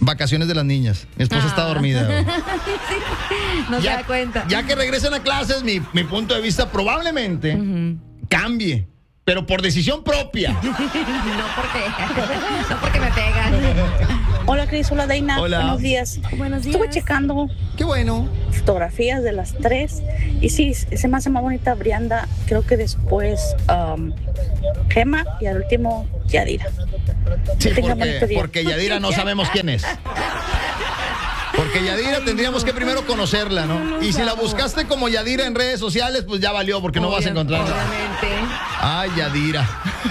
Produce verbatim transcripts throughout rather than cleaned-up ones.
Vacaciones de las niñas. Mi esposa ah. está dormida. Sí, no ya, se da cuenta. Ya que regresen a clases, mi, mi punto de vista probablemente uh-huh. cambie. Pero por decisión propia. No porque, no porque me pegan. Hola, Cris, hola, Deina. Hola. Buenos días. Buenos días. Estuve checando. Qué bueno. Fotografías de las tres. Y sí, se me hace más bonita Brianda. Creo que después um, Gema y al último Yadira. Sí, porque, porque Yadira no sabemos quién es. Porque Yadira Ay, tendríamos no. que primero conocerla, ¿no? no y si la buscaste como Yadira en redes sociales, pues ya valió, porque Obvio, no vas a encontrarla. Obviamente. Ay, Yadira.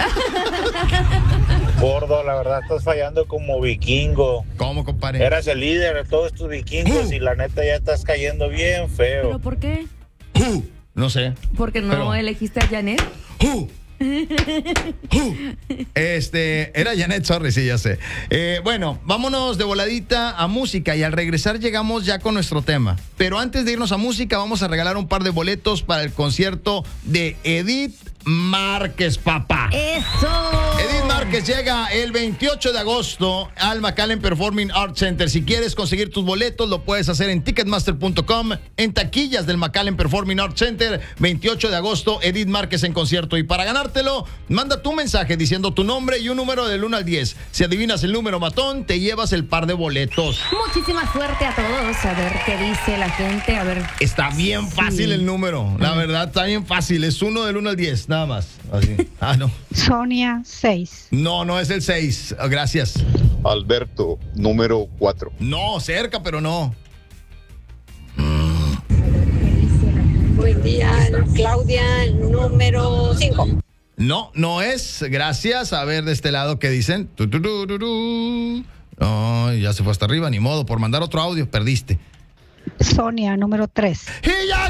Gordo, la verdad estás fallando como vikingo. ¿Cómo, compadre? Eras el líder de todos estos vikingos uh. y la neta ya estás cayendo bien feo. ¿Pero por qué? Uh. No sé. ¿Porque no Pero... elegiste a Janet? Uh. Este, era Janet, sorry, sí, ya sé. Eh, bueno, vámonos de voladita a música y al regresar llegamos ya con nuestro tema. Pero antes de irnos a música, vamos a regalar un par de boletos para el concierto de Edith Márquez, papá. ¡Eso! Edith Márquez llega el veintiocho de agosto al McAllen Performing Arts Center. Si quieres conseguir tus boletos, lo puedes hacer en ticketmaster punto com, en taquillas del McAllen Performing Arts Center. veintiocho de agosto, Edith Márquez en concierto. Y para ganártelo, manda tu mensaje diciendo tu nombre y un número del uno al diez. Si adivinas el número matón, te llevas el par de boletos. Muchísima suerte a todos. A ver qué dice la gente. A ver. Está bien fácil sí. el número. La verdad, está bien fácil. Es uno del uno al diez. Nada más. Así. Ah, no. Sonia, seis. No, no es el seis. Gracias. Alberto, número cuatro. No, cerca, pero no. Mm. Buen día, Claudia, número cinco. No, no es. Gracias. A ver de este lado qué dicen. Tu, tu, tu, tu, tu. Oh, ya se fue hasta arriba, ni modo. Por mandar otro audio, perdiste. Sonia, número tres. Y